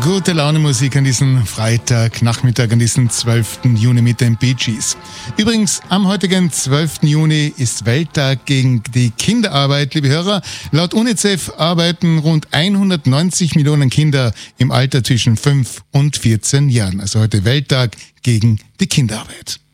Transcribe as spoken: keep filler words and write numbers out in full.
Gute Laune Musik an diesem Freitagnachmittag, an diesem zwölften Juni mit den Bee Gees. Übrigens, am heutigen zwölften Juni ist Welttag gegen die Kinderarbeit, liebe Hörer. Laut UNICEF arbeiten rund hundertneunzig Millionen Kinder im Alter zwischen fünf und vierzehn Jahren. Also heute Welttag gegen die Kinderarbeit.